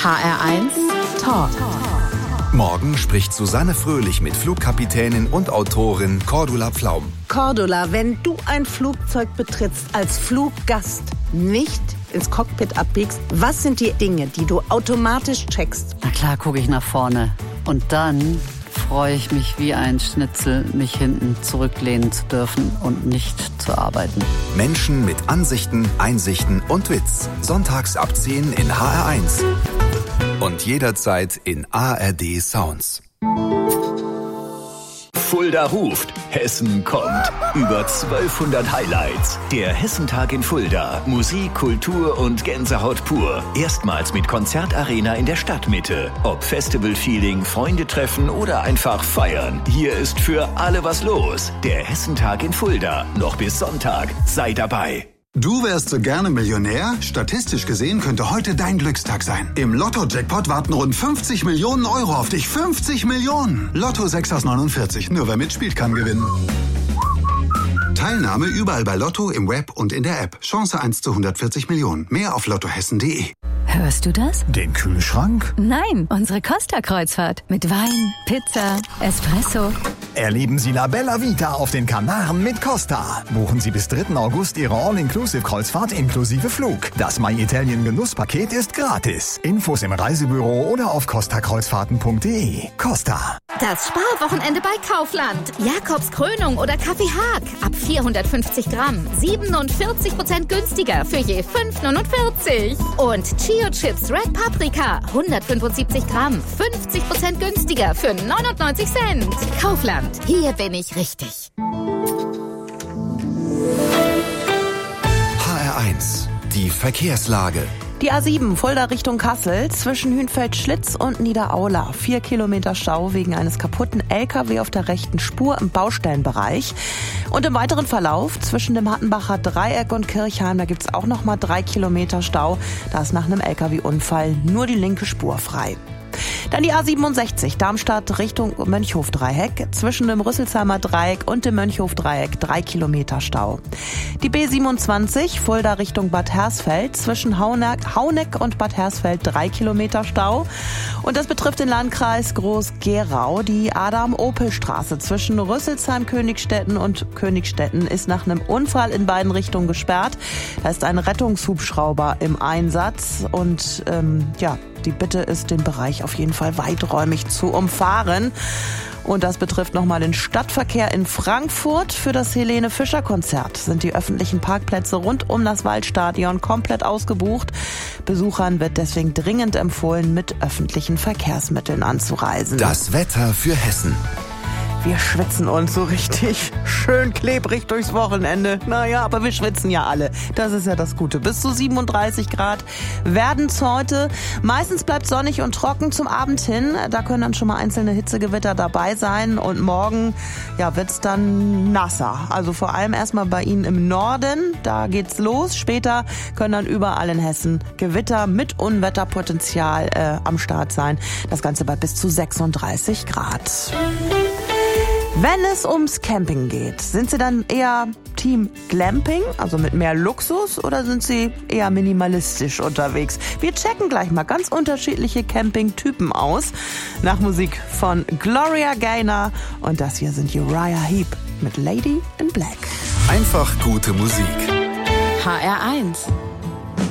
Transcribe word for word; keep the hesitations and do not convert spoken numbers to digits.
H R eins Talk. Morgen spricht Susanne Fröhlich mit Flugkapitänin und Autorin Cordula Pflaum. Cordula, wenn du ein Flugzeug betrittst als Fluggast, nicht ins Cockpit abbiegst, was sind die Dinge, die du automatisch checkst? Na klar, gucke ich nach vorne. Und dann freue ich mich wie ein Schnitzel, mich hinten zurücklehnen zu dürfen und nicht zu arbeiten. Menschen mit Ansichten, Einsichten und Witz. Sonntags ab zehn in H R eins. Und jederzeit in A R D Sounds. Fulda ruft, Hessen kommt. Über zwölfhundert Highlights. Der Hessentag in Fulda. Musik, Kultur und Gänsehaut pur. Erstmals mit Konzertarena in der Stadtmitte. Ob Festival-Feeling, Freunde treffen oder einfach feiern. Hier ist für alle was los. Der Hessentag in Fulda. Noch bis Sonntag. Sei dabei. Du wärst so gerne Millionär? Statistisch gesehen könnte heute dein Glückstag sein. Im Lotto-Jackpot warten rund fünfzig Millionen Euro auf dich. fünfzig Millionen! Lotto sechs aus neunundvierzig. Nur wer mitspielt, kann gewinnen. Teilnahme überall bei Lotto, im Web und in der App. Chance eins zu hundertvierzig Millionen. Mehr auf lottohessen punkt de. Hörst du das? Den Kühlschrank? Nein, unsere Costa-Kreuzfahrt. Mit Wein, Pizza, Espresso. Erleben Sie La Bella Vita auf den Kanaren mit Costa. Buchen Sie bis dritten August Ihre All-Inclusive-Kreuzfahrt inklusive Flug. Das My Italien Genusspaket ist gratis. Infos im Reisebüro oder auf costa kreuzfahrten punkt de. Costa. Das Sparwochenende bei Kaufland. Jakobs Krönung oder Kaffee Haag. Ab vierhundertfünfzig Gramm. siebenundvierzig Prozent günstiger für je fünf neunundvierzig. Und Chio Chips Red Paprika. hundertfünfundsiebzig Gramm. fünfzig Prozent günstiger für neunundneunzig Cent. Kaufland. Hier bin ich richtig. H R eins. Die Verkehrslage. Die A sieben Fulda Richtung Kassel zwischen Hünfeld-Schlitz und Niederaula. Vier Kilometer Stau wegen eines kaputten L K W auf der rechten Spur im Baustellenbereich. Und im weiteren Verlauf zwischen dem Hattenbacher Dreieck und Kirchheim, da gibt's auch noch mal drei Kilometer Stau. Da ist nach einem L K W-Unfall nur die linke Spur frei. Dann die A siebenundsechzig, Darmstadt Richtung Mönchhof-Dreieck, zwischen dem Rüsselsheimer Dreieck und dem Mönchhof-Dreieck, drei Kilometer Stau. Die B siebenundzwanzig, Fulda Richtung Bad Hersfeld, zwischen Hauneck, Hauneck und Bad Hersfeld, drei Kilometer Stau. Und das betrifft den Landkreis Groß-Gerau. Die Adam-Opel-Straße zwischen Rüsselsheim-Königstetten und Königstetten ist nach einem Unfall in beiden Richtungen gesperrt. Da ist ein Rettungshubschrauber im Einsatz und ähm, ja, die Bitte ist, den Bereich auf jeden Fall weiträumig zu umfahren. Und das betrifft nochmal den Stadtverkehr in Frankfurt. Für das Helene-Fischer-Konzert sind die öffentlichen Parkplätze rund um das Waldstadion komplett ausgebucht. Besuchern wird deswegen dringend empfohlen, mit öffentlichen Verkehrsmitteln anzureisen. Das Wetter für Hessen. Wir schwitzen uns so richtig schön klebrig durchs Wochenende. Naja, aber wir schwitzen ja alle. Das ist ja das Gute. Bis zu siebenunddreißig Grad werden's heute. Meistens bleibt sonnig und trocken zum Abend hin. Da können dann schon mal einzelne Hitzegewitter dabei sein. Und morgen ja, wird's dann nasser. Also vor allem erstmal bei Ihnen im Norden. Da geht's los. Später können dann überall in Hessen Gewitter mit Unwetterpotenzial äh, am Start sein. Das Ganze bei bis zu sechsunddreißig Grad. Wenn es ums Camping geht, sind Sie dann eher Team Glamping, also mit mehr Luxus, oder sind Sie eher minimalistisch unterwegs? Wir checken gleich mal ganz unterschiedliche Campingtypen aus. Nach Musik von Gloria Gaynor, und das hier sind Uriah Heep mit Lady in Black. Einfach gute Musik. H R eins.